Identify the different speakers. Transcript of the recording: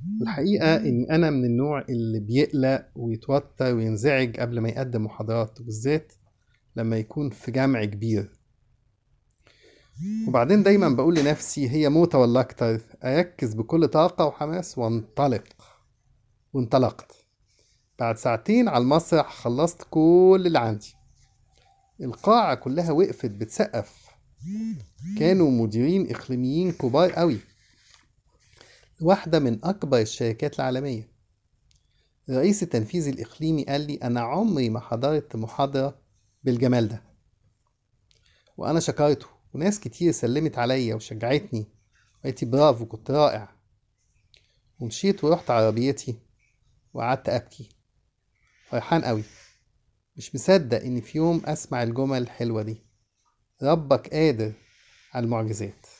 Speaker 1: الحقيقة إني أنا من النوع اللي بيقلق ويتوتر وينزعج قبل ما يقدم محاضرات، وبالذات لما يكون في جمع كبير. وبعدين دايما بقول لنفسي هي موتة ولا أكتر، أركز بكل طاقة وحماس وانطلقت. بعد ساعتين على المسرح خلصت كل اللي عندي. القاعة كلها وقفت بتسقف. كانوا مديرين إقليميين كبار قوي، واحدة من أكبر الشركات العالمية. الرئيس التنفيذي الإقليمي قال لي أنا عمري ما حضرت محاضرة بالجمال ده، وأنا شكرته، وناس كتير سلمت عليا وشجعتني وقالت لي برافو كنت رائع. ومشيت ورحت عربيتي وقعدت أبكي، فرحان قوي، مش مصدق إني في يوم أسمع الجمل الحلوة دي: ربك قادر على المعجزات.